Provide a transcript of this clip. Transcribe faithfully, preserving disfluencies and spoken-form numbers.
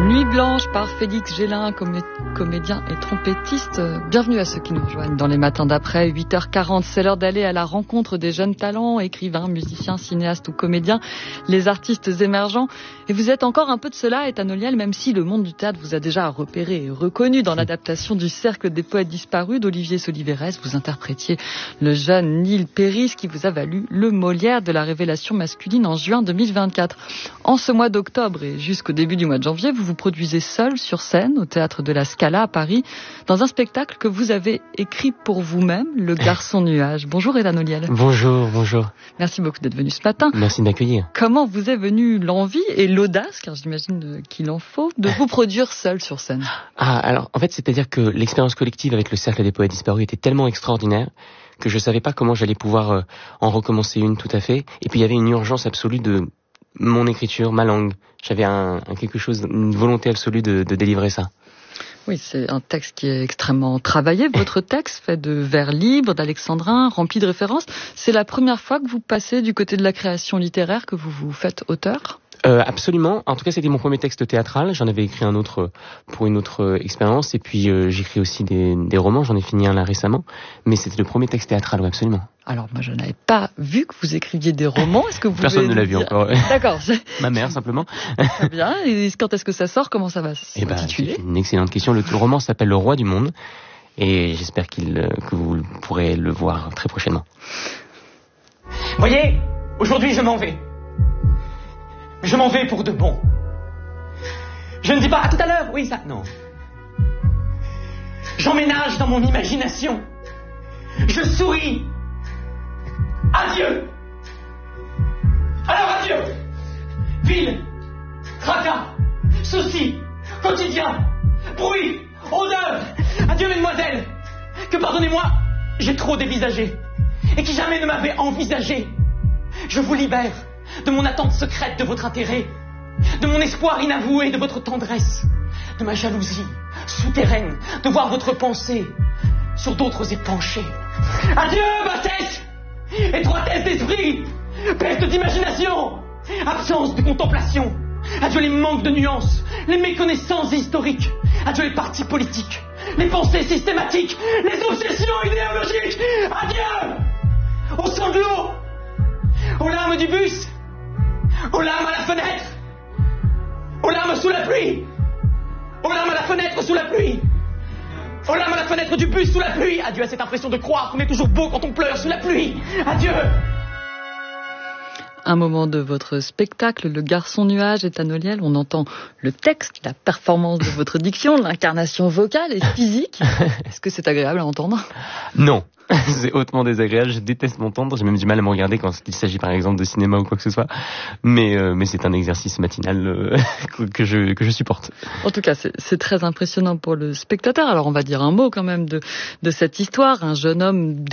Nuit blanche par Félix Gélin, comé- comédien et trompettiste. Bienvenue à ceux qui nous rejoignent dans les matins d'après. huit heures quarante, c'est l'heure d'aller à la rencontre des jeunes talents, écrivains, musiciens, cinéastes ou comédiens, les artistes émergents. Et vous êtes encore un peu de cela, Ethan Oliel, même si le monde du théâtre vous a déjà repéré et reconnu dans l'adaptation du Cercle des poètes disparus d'Olivier Soliverès. Vous interprétiez le jeune Neil Péris qui vous a valu le Molière de la révélation masculine en juin deux mille vingt-quatre. En ce mois d'octobre et jusqu'au début du mois de janvier, vous vous produisez seul sur scène au Théâtre de la Scala à Paris dans un spectacle que vous avez écrit pour vous-même, Le Garçon Nuage. Bonjour Ethan Oliel. Bonjour, bonjour. Merci beaucoup d'être venu ce matin. Merci d'accueillir. Comment vous est venue l'envie et l'audace, car j'imagine qu'il en faut, de vous produire seul sur scène? Ah, alors, en fait, c'est-à-dire que l'expérience collective avec le Cercle des poètes disparus était tellement extraordinaire que je savais pas comment j'allais pouvoir euh, en recommencer une tout à fait. Et puis il y avait une urgence absolue de mon écriture, ma langue. J'avais un, un quelque chose, une volonté absolue de, de délivrer ça. Oui, c'est un texte qui est extrêmement travaillé. Votre texte, fait de vers libres, d'alexandrins, rempli de références. C'est la première fois que vous passez du côté de la création littéraire, que vous vous faites auteur? Euh, absolument. En tout cas, c'était mon premier texte théâtral. J'en avais écrit un autre pour une autre expérience. Et puis, euh, j'écris aussi des, des romans. J'en ai fini un là récemment. Mais c'était le premier texte théâtral, oui, absolument. Alors, moi, je n'avais pas vu que vous écriviez des romans. Est-ce que vous Personne ne l'a dire... vu encore. D'accord. Ma mère, simplement. Très bien. Et quand est-ce que ça sort? Comment ça va s'intituler? Eh ben, c'est une excellente question. Le, le roman s'appelle Le Roi du Monde. Et j'espère qu'il, que vous pourrez le voir très prochainement. Voyez, aujourd'hui, je m'en vais. Je m'en vais pour de bon. Je ne dis pas à tout à l'heure, oui, ça, non. J'emménage dans mon imagination. Je souris. Adieu. Alors adieu. Ville, tracas, soucis, quotidien, bruit, odeur. Adieu, mesdemoiselles, que pardonnez-moi, j'ai trop dévisagé et qui jamais ne m'avait envisagé. Je vous libère de mon attente secrète de votre intérêt, de mon espoir inavoué de votre tendresse, de ma jalousie souterraine de voir votre pensée sur d'autres épanchée. Adieu, bassesse, étroitesse d'esprit, perte d'imagination, absence de contemplation. Adieu les manques de nuances, les méconnaissances historiques. Adieu les partis politiques, les pensées systématiques, les obsessions idéologiques. Adieu aux sanglots, aux larmes du bus, aux larmes à la fenêtre, aux larmes sous la pluie, aux larmes à la fenêtre sous la pluie, aux larmes à la fenêtre du bus sous la pluie. Adieu à cette impression de croire qu'on est toujours beau quand on pleure sous la pluie. Adieu. Un moment de votre spectacle, Le Garçon Nuage, Ethan Oliel, on entend le texte, la performance de votre diction, l'incarnation vocale et physique. Est-ce que c'est agréable à entendre? Non. C'est hautement désagréable, je déteste m'entendre, j'ai même du mal à me regarder quand il s'agit par exemple de cinéma ou quoi que ce soit, mais euh, mais c'est un exercice matinal euh, que je que je supporte. En tout cas, c'est, c'est très impressionnant pour le spectateur. Alors on va dire un mot quand même de de cette histoire, un jeune homme